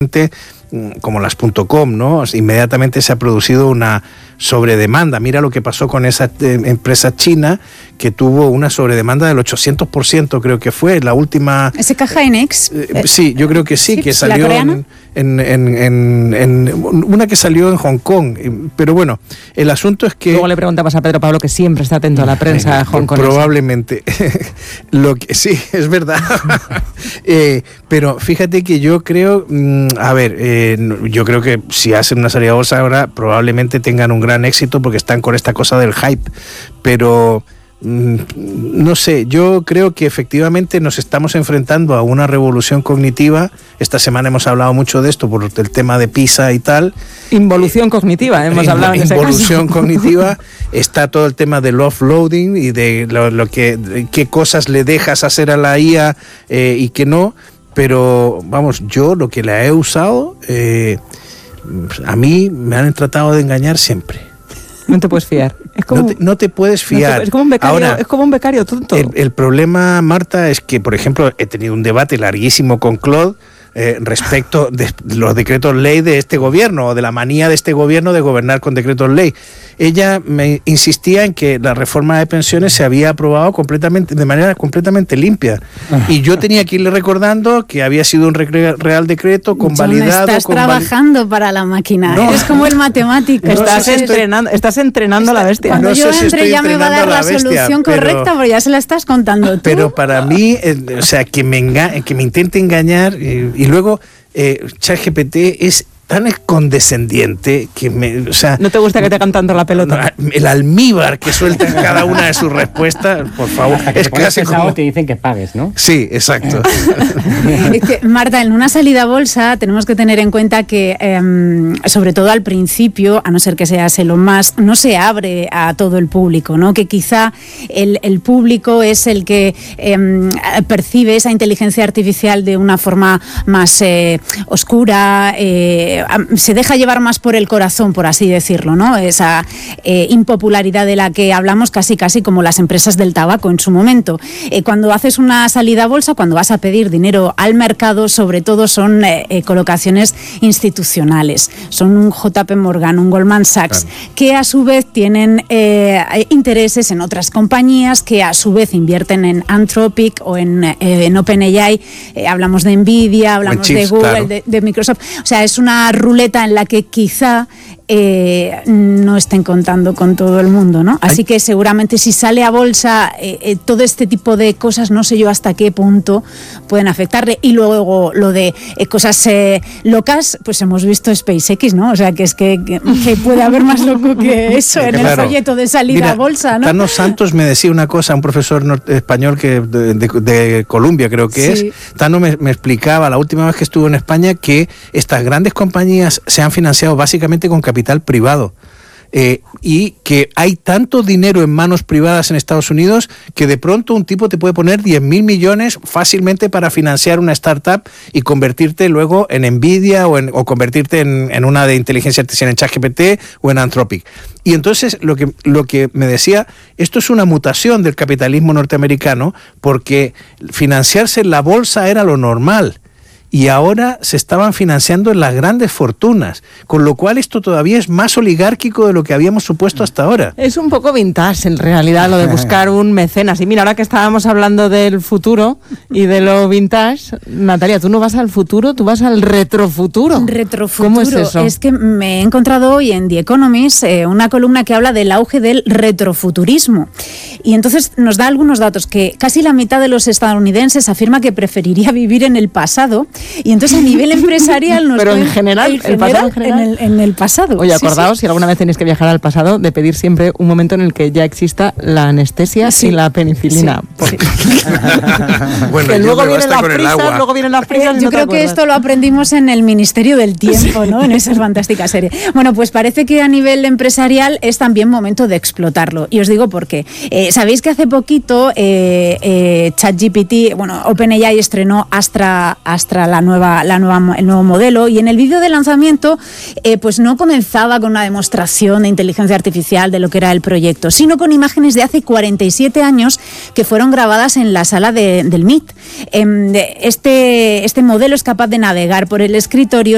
como las .com, ¿no? Inmediatamente se ha producido una sobredemanda. Mira lo que pasó con esa empresa china que tuvo una sobredemanda del 800%, creo que fue la última. ¿SK Hynix? Sí, yo creo que sí, que salió en una que salió en Hong Kong. Pero bueno, el asunto es que... Luego le preguntamos a Pedro Pablo, que siempre está atento a la prensa de Hong Kong. Probablemente. Sí, es verdad. Pero fíjate que yo creo, yo creo que si hacen una salida a bolsa ahora probablemente tengan un gran éxito porque están con esta cosa del hype, pero no sé, yo creo que efectivamente nos estamos enfrentando a una revolución cognitiva. Esta semana hemos hablado mucho de esto por el tema de PISA y tal. Involución cognitiva, hemos hablado en ese caso. Involución cognitiva, está todo el tema del offloading y de qué cosas le dejas hacer a la IA y qué no. Pero vamos, yo lo que la he usado, a mí me han tratado de engañar siempre. No te puedes fiar. Es como, no te puedes fiar. Es como un becario, ahora, es como un becario tonto. El problema, Marta, es que, por ejemplo, he tenido un debate larguísimo con Claude respecto de los decretos ley de este gobierno o de la manía de este gobierno de gobernar con decretos ley. Ella me insistía en que la reforma de pensiones se había aprobado de manera completamente limpia. Y yo tenía que irle recordando que había sido un real decreto convalidado. Estás trabajando para la máquina. No. Eres como el matemático. Estás entrenando a la bestia. Cuando yo entre ya me va a dar la solución correcta, porque ya se la estás contando tú. Pero para mí, o sea, que me intente engañar y luego ChatGPT es tan condescendiente que o sea, ¿no te gusta que te hagan tanto la pelota? El almíbar que suelta en cada una de sus respuestas, por favor. Es casi como te dicen que pagues, ¿no? Sí, exacto. Es que, Marta, en una salida a bolsa tenemos que tener en cuenta que, sobre todo al principio, a no ser que seas Elon Musk, no se abre a todo el público, ¿no? Que quizá el público es el que percibe esa inteligencia artificial de una forma más oscura, se deja llevar más por el corazón, por así decirlo, ¿no? Esa impopularidad de la que hablamos casi como las empresas del tabaco en su momento. Cuando haces una salida a bolsa, cuando vas a pedir dinero al mercado, sobre todo son colocaciones institucionales. Son un JP Morgan, un Goldman Sachs, claro, que a su vez tienen intereses en otras compañías que a su vez invierten en Anthropic o en OpenAI. Hablamos de Nvidia, hablamos de Google, claro, de Microsoft. O sea, es una ruleta en la que quizá no estén contando con todo el mundo, ¿no? Así que seguramente si sale a bolsa todo este tipo de cosas, no sé yo hasta qué punto pueden afectarle. Y luego lo de cosas locas, pues hemos visto SpaceX, ¿no? O sea, que es que puede haber más loco que eso en el folleto de salida a bolsa, ¿no? Thanos Santos me decía una cosa, un profesor español que de Columbia creo que sí. Thanos me explicaba la última vez que estuvo en España que estas grandes compañías se han financiado básicamente con capital privado. Y que hay tanto dinero en manos privadas en Estados Unidos que de pronto un tipo te puede poner 10.000 millones fácilmente para financiar una startup y convertirte luego en Nvidia o convertirte en una de inteligencia artificial, en ChatGPT o en Anthropic. Y entonces lo que me decía, esto es una mutación del capitalismo norteamericano porque financiarse en la bolsa era lo normal. Y ahora se estaban financiando en las grandes fortunas, con lo cual esto todavía es más oligárquico de lo que habíamos supuesto hasta ahora. Es un poco vintage en realidad lo de buscar un mecenas. Y mira, ahora que estábamos hablando del futuro y de lo vintage, Natalia, tú no vas al futuro, tú vas al retrofuturo. Retrofuturo. ¿Cómo es eso? Es que me he encontrado hoy en The Economist una columna que habla del auge del retrofuturismo. Y entonces nos da algunos datos, que casi la mitad de los estadounidenses afirma que preferiría vivir en el pasado. Y entonces a nivel empresarial nos pero en general, el pasado en general. En el pasado. Oye, acordaos, si alguna vez tenéis que viajar al pasado, de pedir siempre un momento en el que ya exista la anestesia y la penicilina. Sí. Bueno, que luego vienen las prisas, yo creo que esto lo aprendimos en el Ministerio del Tiempo, ¿no? En esa fantástica serie. Bueno, pues parece que a nivel empresarial es también momento de explotarlo. Y os digo por qué. Sabéis que hace poquito ChatGPT, OpenAI estrenó Astra el nuevo modelo, y en el vídeo de lanzamiento pues no comenzaba con una demostración de inteligencia artificial de lo que era el proyecto, sino con imágenes de hace 47 años que fueron grabadas en la sala del MIT. Este modelo es capaz de navegar por el escritorio